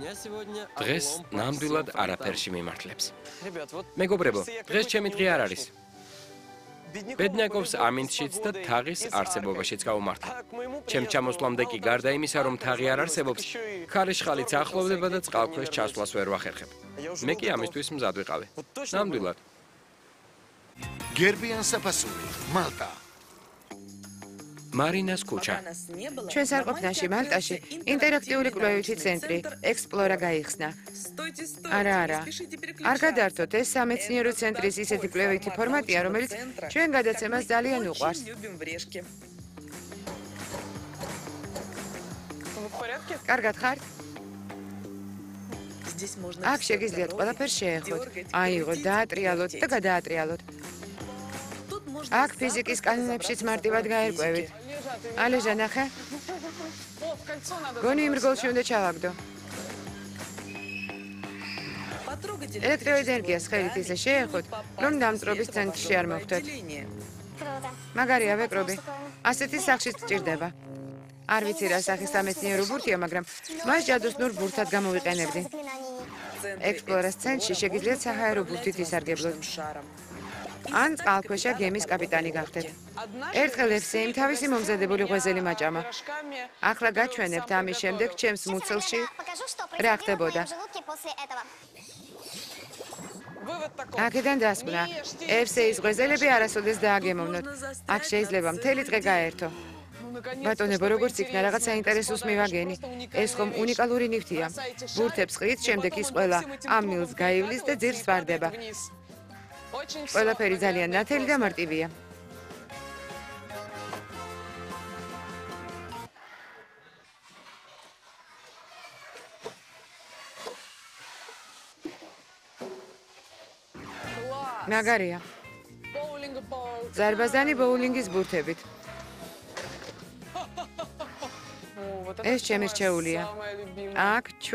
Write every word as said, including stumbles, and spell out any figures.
დღეს ნამდვილად არაფერში მიმართლებს. მეგობრებო, დღეს ჩემი დღე არ არის. ბედნიაკობს ამინდშიც და თაღის არსებობაშიც გავუმართლა. ჩემ ჩამოსვლამდე კი გარდა იმისა, რომ თაღი არ არსებობს, ქარიშხალიც ახლოვდება და წყალქვეშ ჩასვლას ვერ ვახერხებ. მე კი ამისთვის მზად ვიყავი. ნამდვილად. გერბიან საფასური, მალტა. მარინას ქუჩა. ჩვენ სარყოფნაში მალტაში ინტერაქტიული კვლევითი ცენტრი ექსპლორა გაიხსნა. არა, არა. არ გადართოთ, ეს სამეცნიერო ცენტრის ისეთი კვლევითი ფორმატია, რომელიც ჩვენ გადაცემას ძალიან უყვარს. კარგად ხართ? აქ შეგიძლიათ ყველაფერს შეეხოთ, აიღოთ, დაატრიალოთ და გადაატრიალოთ. აქ ფიზიკის კანონებშიც მარტივად გაერკვევით. ალეჟა, ნახე. გონი იმ რგოლში უნდა ჩავაგდო. ელექტროენერგიას ხელით ისე შეეხოთ, რომ დამწრობის ცენტრში არ მოხვდეთ. მაგარია, ვეკრობი. ასეთი სახშიც სჭირდება. არ ვიცი რა სახის სამეცნიერო ბურთია, მაგრამ მას ჯადოსნურ ბურთად გამოვიყენებდი. ექსპლორას ცენტრში შეგიძლიათ საჰაერო ბურთით ისარგებლოთ. ან წყალქვეშა გემის კაპიტანი გახდეთ. ერთხელ ევსეიმ თავისი მომზადებული ღვეზელი მაჭამა. ახლა გაჩვენებთ ამის შემდეგ ჩემს მუცელში რა ხდებოდა. აქედან დასკვნა. ევსეის ღვეზელები არასოდეს დააგემოვნოთ. აქ შეიძლება მთელი დღე გაერთო. ბატონებო, როგორც იქნა რაღაც საინტერესოს მივაგენი. ეს ხომ უნიკალური ნივთია. ბურთებს ყრით, შემდეგ ის ყველა ამ მილს გაივლის და ძირს ვარდება. ყველაფერი ძალიან ნათელი და მარტივია. მაგარია. ზარბაზანი ბოულინგის ბურთებით. ეს ჩემი რჩეულია. აქ